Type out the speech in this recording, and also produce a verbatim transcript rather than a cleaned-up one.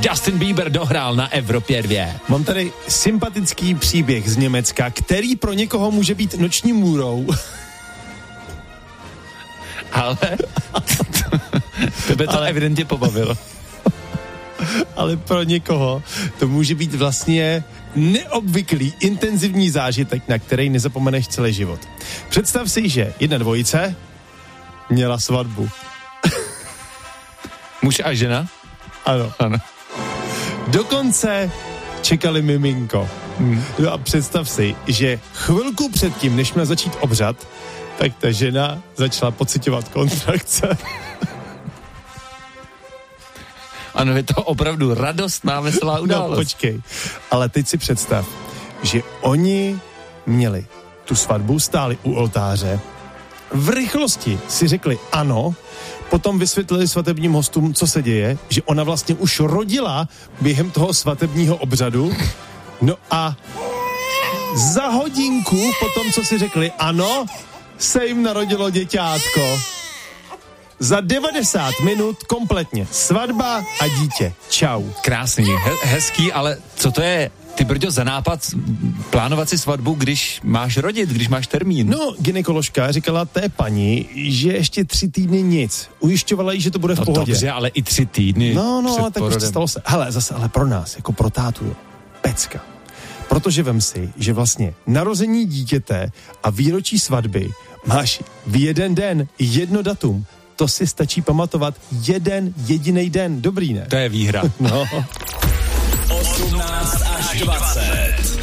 Justin Bieber dohrál na Evropě dvě. Mám tady sympatický příběh z Německa, který pro někoho může být noční můrou. Ale tebe to ale evidentně pobavilo. Ale pro někoho to může být vlastně neobvyklý, intenzivní zážitek, na který nezapomeneš celý život. Představ si, že jedna dvojice měla svatbu. Muž a žena? Ano. Ano. Dokonce čekali miminko. Hmm. No a představ si, že chvilku předtím, než měl začít obřad, tak ta žena začala pociťovat kontrakce. Ano, je to opravdu radostná, veselá událost. No, počkej. Ale teď si představ, že oni měli tu svatbu, stáli u oltáře, v rychlosti si řekli ano, potom vysvětlili svatebním hostům, co se děje, že ona vlastně už rodila během toho svatebního obřadu. No a za hodinku potom, co si řekli ano, se jim narodilo děťátko. Za devadesát minut kompletně svatba a dítě. Čau. Krásný, he- hezký, ale co to je, ty Brďo, za nápad plánovat si svatbu, když máš rodit, když máš termín? No, gynekoložka říkala té paní, že ještě tři týdny nic. Ujišťovala jí, že to bude v no pohodě. Dobře, ale i tři týdny. No, no, ale tak už to stalo se. Hele, zase, ale pro nás, jako pro tátu, jo, pecka. Protože vem si, že vlastně narození dítěte a výročí svatby máš v jeden den, jedno datum. To si stačí pamatovat jeden jediný den. Dobrý, ne? To je výhra. No. osmnáct až dvacet